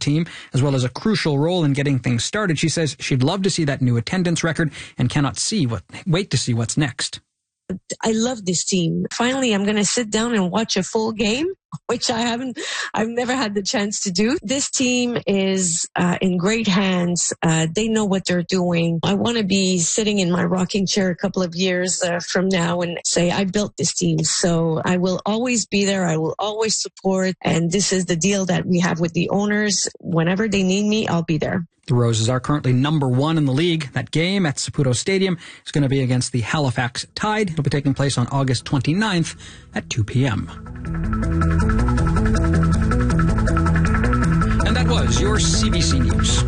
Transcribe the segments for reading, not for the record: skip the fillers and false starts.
team, as well as a crucial role in getting things started. She says she'd love to see that new attendance record and cannot wait to see what's next. I love this team. Finally, I'm going to sit down and watch a full game, which I've never had the chance to do. This team is in great hands. They know what they're doing. I want to be sitting in my rocking chair a couple of years from now and say, I built this team. So I will always be there. I will always support. And this is the deal that we have with the owners. Whenever they need me, I'll be there. The Roses are currently number 1 in the league. That game at Saputo Stadium is going to be against the Halifax Tide. It'll be taking place on August 29th at 2 p.m. And that was your CBC News.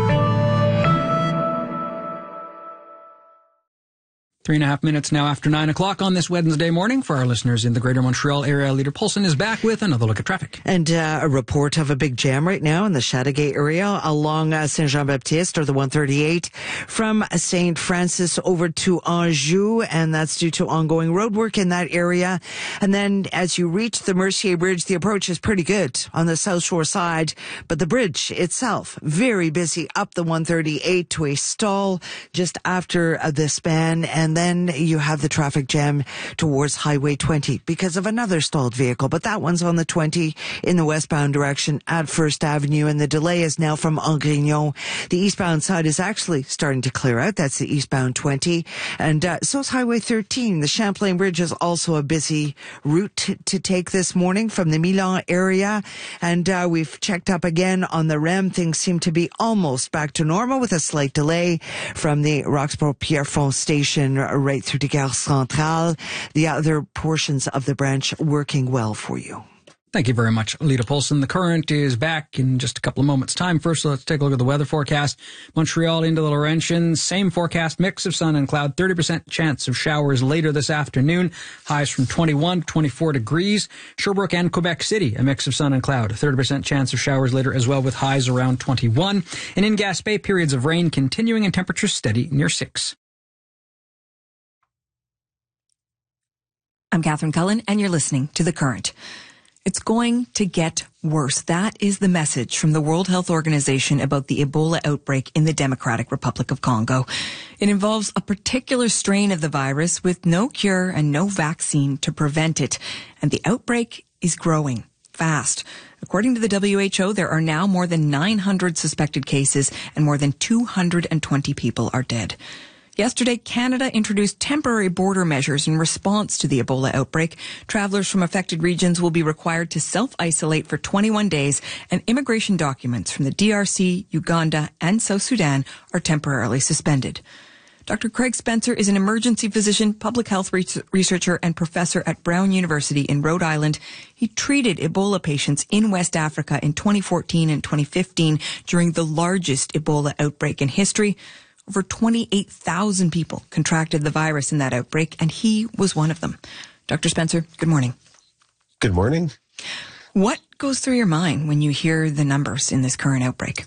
3.5 minutes now after 9 o'clock on this Wednesday morning. For our listeners in the Greater Montreal area, Leader Paulson is back with another look at traffic. And a report of a big jam right now in the Chateauguay area along Saint-Jean-Baptiste, or the 138, from St. Francis over to Anjou, and that's due to ongoing roadwork in that area. And then as you reach the Mercier Bridge, the approach is pretty good on the South Shore side, but the bridge itself, very busy up the 138 to a stall just after the span, and then you have the traffic jam towards Highway 20 because of another stalled vehicle, but that one's on the 20 in the westbound direction at First Avenue, and the delay is now from Angrignon. The eastbound side is actually starting to clear out. That's the eastbound 20, and so is Highway 13. The Champlain Bridge is also a busy route to take this morning from the Milan area, and we've checked up again on the REM. Things seem to be almost back to normal with a slight delay from the Roxborough-Pierrefonds station right through to Gare Centrale. The other portions of the branch working well for you. Thank you very much, Lita Paulson. The current is back in just a couple of moments' time. First, let's take a look at the weather forecast. Montreal into the Laurentians, same forecast, mix of sun and cloud, 30% chance of showers later this afternoon. Highs from 21 to 24 degrees. Sherbrooke and Quebec City, a mix of sun and cloud, 30% chance of showers later as well, with highs around 21. And in Gaspé, periods of rain continuing and temperatures steady near 6. I'm Catherine Cullen, and you're listening to The Current. It's going to get worse. That is the message from the World Health Organization about the Ebola outbreak in the Democratic Republic of Congo. It involves a particular strain of the virus with no cure and no vaccine to prevent it. And the outbreak is growing fast. According to the WHO, there are now more than 900 suspected cases and more than 220 people are dead. Yesterday, Canada introduced temporary border measures in response to the Ebola outbreak. Travelers from affected regions will be required to self-isolate for 21 days, and immigration documents from the DRC, Uganda, and South Sudan are temporarily suspended. Dr. Craig Spencer is an emergency physician, public health researcher, and professor at Brown University in Rhode Island. He treated Ebola patients in West Africa in 2014 and 2015 during the largest Ebola outbreak in history. Over 28,000 people contracted the virus in that outbreak, and he was one of them. Dr. Spencer, good morning. Good morning. What goes through your mind when you hear the numbers in this current outbreak?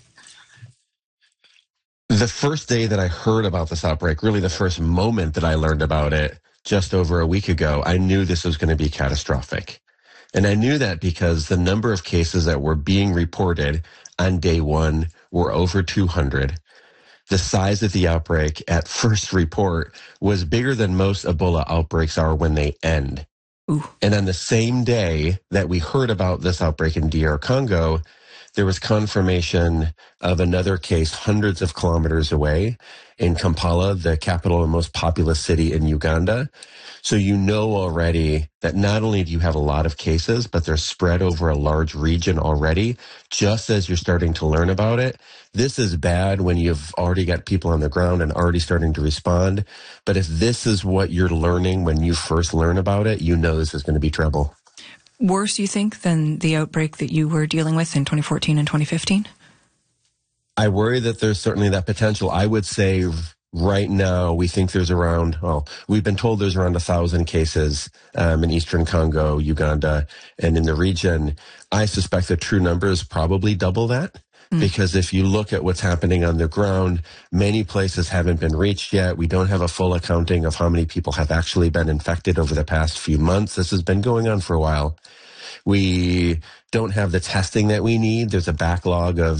The first day that I heard about this outbreak, really the first moment that I learned about it just over a week ago, I knew this was going to be catastrophic. And I knew that because the number of cases that were being reported on day one were over 200. The size of the outbreak at first report was bigger than most Ebola outbreaks are when they end. Ooh. And on the same day that we heard about this outbreak in DR Congo, there was confirmation of another case hundreds of kilometers away in Kampala, the capital and most populous city in Uganda. So you know already that not only do you have a lot of cases, but they're spread over a large region already, just as you're starting to learn about it. This is bad when you've already got people on the ground and already starting to respond. But if this is what you're learning when you first learn about it, you know this is going to be trouble. Worse, you think, than the outbreak that you were dealing with in 2014 and 2015? I worry that there's certainly that potential. I would say right now we think there's around, we've been told there's around 1,000 cases in eastern Congo, Uganda, and in the region. I suspect the true number is probably double that. Because if you look at what's happening on the ground, many places haven't been reached yet. We don't have a full accounting of how many people have actually been infected over the past few months. This has been going on for a while. We don't have the testing that we need. There's a backlog of